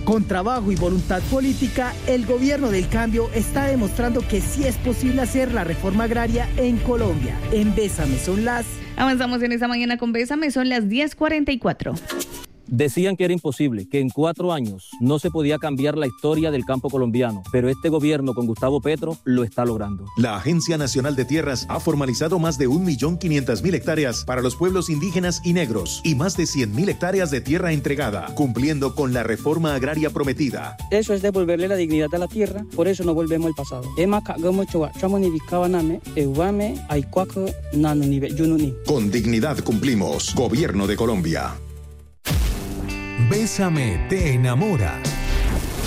Con trabajo y voluntad política, el gobierno del cambio está demostrando que sí es posible hacer la reforma agraria en Colombia. En Bésame son las... Avanzamos en esta mañana con Bésame, son las 10:44. Decían que era imposible, que en 4 años no se podía cambiar la historia del campo colombiano, pero este gobierno con Gustavo Petro lo está logrando. La Agencia Nacional de Tierras ha formalizado más de 1.500.000 hectáreas para los pueblos indígenas y negros y más de 100.000 hectáreas de tierra entregada, cumpliendo con la reforma agraria prometida. Eso es devolverle la dignidad a la tierra, por eso no volvemos al pasado. Con dignidad cumplimos. Gobierno de Colombia. Bésame te enamora.